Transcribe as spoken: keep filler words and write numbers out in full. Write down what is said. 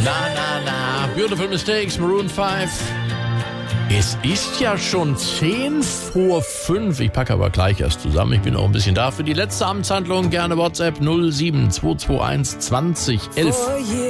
Na, na, na. Beautiful Mistakes, Maroon fünf. Es ist ja schon zehn vor fünf. Ich packe aber gleich erst zusammen. Ich bin auch ein bisschen da. Für die letzte Amtshandlung gerne WhatsApp null sieben zwei zwei eins zwanzig elf.